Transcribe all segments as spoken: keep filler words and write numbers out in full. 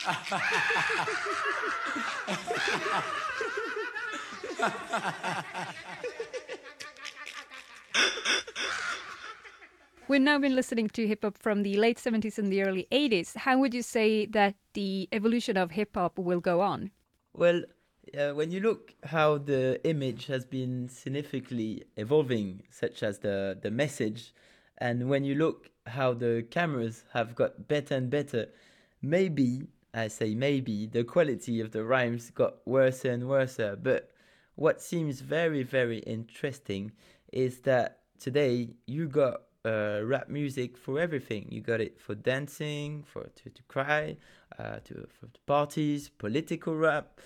We've now been listening to hip hop from the late seventies and the early eighties. How would you say that the evolution of hip hop will go on? Well, uh, when you look how the image has been significantly evolving, such as the, the message, and when you look how the cameras have got better and better, maybe, I say maybe, the quality of the rhymes got worse and worse. But what seems very, very interesting is that today you got uh, rap music for everything. You got it for dancing, for to, to cry, uh, to for parties, political rap.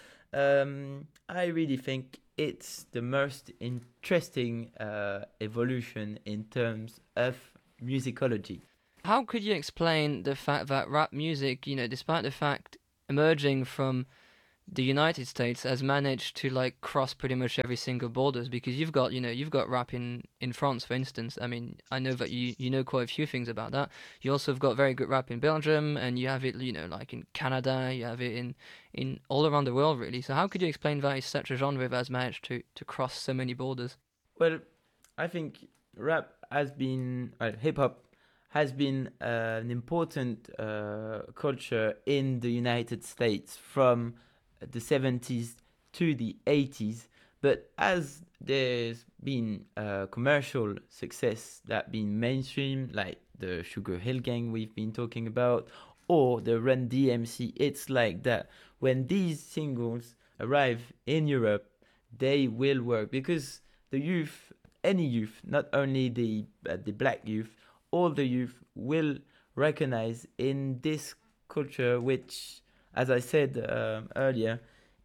Um, I really think it's the most interesting uh, evolution in terms of musicology. How could you explain the fact that rap music, you know, despite the fact emerging from the United States, has managed to like cross pretty much every single borders? Because you've got, you know, you've got rap in, in France, for instance. I mean, I know that you, you know quite a few things about that. You also have got very good rap in Belgium, and you have it, you know, like in Canada, you have it in, in all around the world, really. So how could you explain that it's such a genre that has managed to, to cross so many borders? Well, I think rap has been, uh, hip-hop has been uh, an important uh, culture in the United States from the seventies to the eighties. But as there's been uh, commercial success that been mainstream, like the Sugar Hill Gang we've been talking about, or the Run D M C, it's like that. When these singles arrive in Europe, they will work because the youth, any youth, not only the uh, the black youth, all the youth will recognize in this culture, which, as I said um, earlier,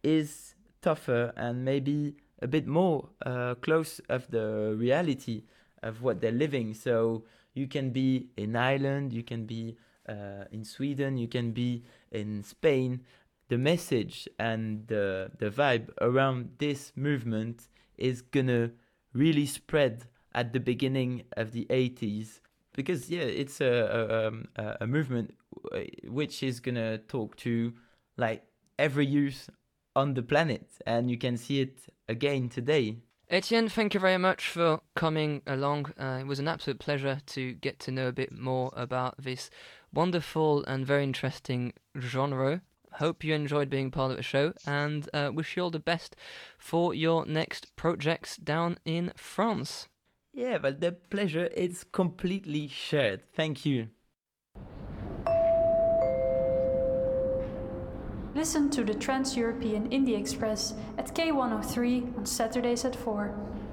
is tougher and maybe a bit more uh, close of the reality of what they're living. So you can be in Ireland, you can be uh, in Sweden, you can be in Spain. The message and the, the vibe around this movement is gonna really spread at the beginning of the eighties. Because, yeah, it's a, a, um, a movement which is going to talk to, like, every youth on the planet. And you can see it again today. Etienne, thank you very much for coming along. Uh, it was an absolute pleasure to get to know a bit more about this wonderful and very interesting genre. Hope you enjoyed being part of the show, and uh, wish you all the best for your next projects down in France. Yeah, but the pleasure is completely shared. Thank you. Listen to the Trans-European Indie Express at K one oh three on Saturdays at four.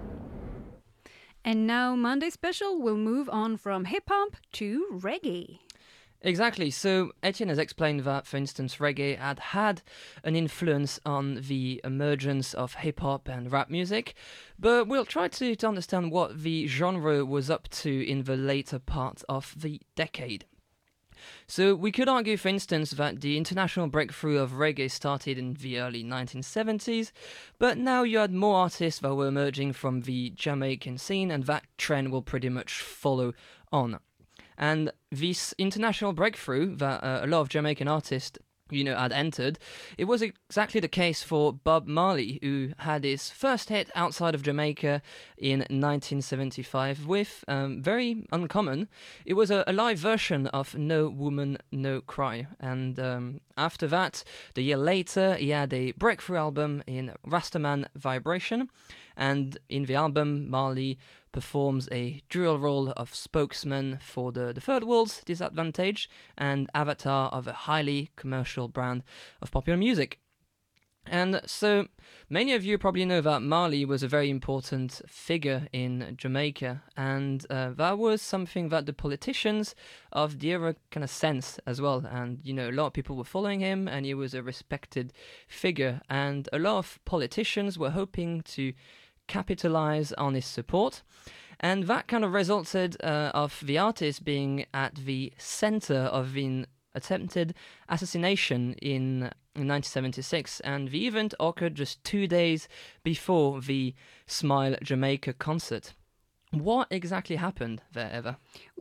And now Monday Special will move on from hip-hop to reggae. Exactly. So Etienne has explained that, for instance, reggae had had an influence on the emergence of hip-hop and rap music, but we'll try to, to understand what the genre was up to in the later part of the decade. So we could argue, for instance, that the international breakthrough of reggae started in the early nineteen seventies, but now you had more artists that were emerging from the Jamaican scene, and that trend will pretty much follow on. And this international breakthrough that uh, a lot of Jamaican artists, you know, had entered, it was exactly the case for Bob Marley, who had his first hit outside of Jamaica in nineteen seventy-five with, um, very uncommon, it was a, a live version of No Woman, No Cry. And um, after that, the year later, he had a breakthrough album in Rastaman Vibration. And in the album, Marley performs a dual role of spokesman for the, the Third World's disadvantage and avatar of a highly commercial brand of popular music. And so many of you probably know that Marley was a very important figure in Jamaica, and uh, that was something that the politicians of the era kind of sensed as well. And, you know, a lot of people were following him, and he was a respected figure, and a lot of politicians were hoping to capitalize on his support. And that kind of resulted uh, of the artist being at the center of an attempted assassination in, in nineteen seventy-six, and the event occurred just two days before the Smile Jamaica concert. What exactly happened there, Eva? Well,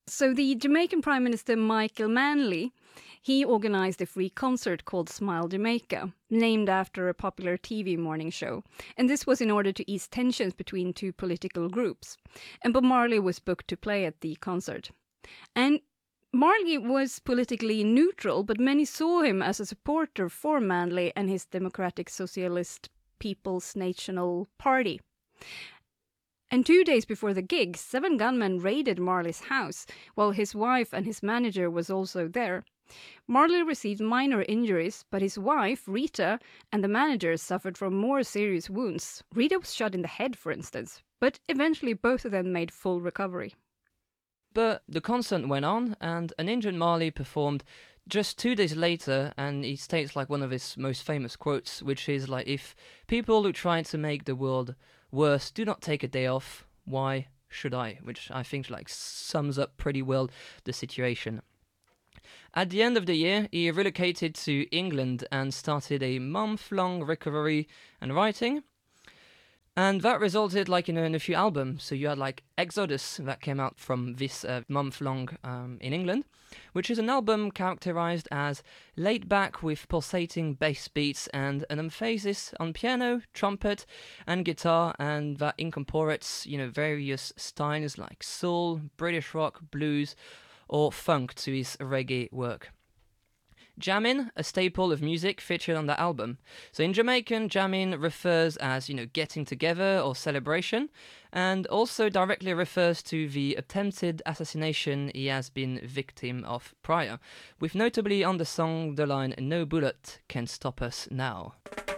So the Jamaican Prime Minister Michael Manley, he organized a free concert called Smile Jamaica, named after a popular T V morning show. And this was in order to ease tensions between two political groups. And Bob Marley was booked to play at the concert. And Marley was politically neutral, but many saw him as a supporter for Manley and his Democratic Socialist People's National Party. And two days before the gig, seven gunmen raided Marley's house, while his wife and his manager was also there. Marley received minor injuries, but his wife, Rita, and the manager suffered from more serious wounds. Rita was shot in the head, for instance, but eventually both of them made full recovery. But the concert went on, and an injured Marley performed just two days later, and he states like one of his most famous quotes, which is like, if people who try to make the world worse do not take a day off, why should I? Which I think like sums up pretty well the situation. At the end of the year, he relocated to England and started a month-long recovery and writing. And that resulted like in a, in a few albums. So you had like Exodus that came out from this uh, month-long um, in England, which is an album characterized as laid back with pulsating bass beats and an emphasis on piano, trumpet, and guitar, and that incorporates, you know, various styles like soul, British rock, blues, or funk to his reggae work. Jammin', a staple of music, featured on the album. So in Jamaican, jammin' refers as, you know, getting together or celebration, and also directly refers to the attempted assassination he has been victim of prior, with notably on the song the line "No bullet can stop us now."